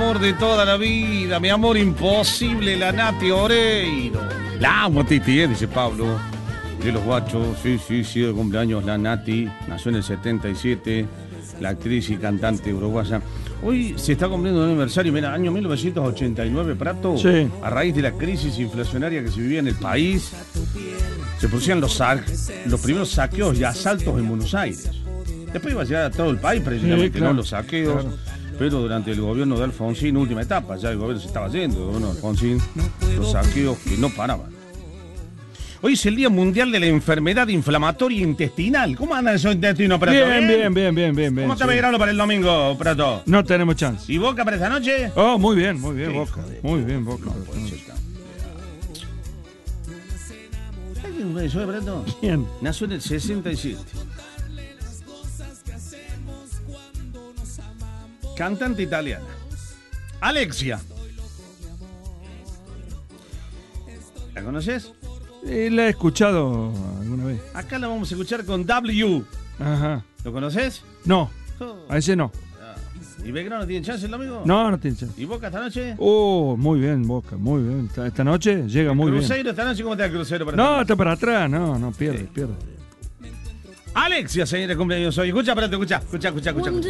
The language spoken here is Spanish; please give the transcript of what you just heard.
amor de toda la vida, mi amor imposible, la Nati Oreiro. La amo, Titi, dice Pablo. De los guachos, sí, de cumpleaños la Nati, nació en el 77, la actriz y cantante uruguaya. Hoy se está cumpliendo un aniversario, mira, año 1989, Prato. Sí. A raíz de la crisis inflacionaria que se vivía en el país, se producían los primeros saqueos y asaltos en Buenos Aires. Después iba a llegar a todo el país, precisamente, sí, claro, ¿no? Los saqueos. Claro. Pero durante el gobierno de Alfonsín, última etapa, ya el gobierno se estaba yendo, el gobierno de Alfonsín, los saqueos que no paraban. Hoy es el Día Mundial de la Enfermedad Inflamatoria Intestinal. ¿Cómo anda esos intestinos, Prato? Bien. ¿Cómo está Belgrano para el domingo, Prato? No tenemos chance. ¿Y Boca para esta noche? Oh, muy bien, Boca. Muy bien, Boca. No, ¿sabes quién es eso, Prato? ¿Quién? Nació en el 67. Cantante italiana. Alexia. ¿La conoces? La he escuchado alguna vez. Acá la vamos a escuchar con W. Ajá. ¿Lo conoces? No, a ese no. ¿Y Belgrano tiene chance el domingo? No tiene chance. ¿Y Boca esta noche? Muy bien, Boca, muy bien. Esta noche llega muy bien. ¿Cruzeiro esta noche? ¿Cómo está el Cruzeiro? No, está para atrás, no, pierde. Alexia, señores, cumpleaños hoy. Escucha, Prato, escucha.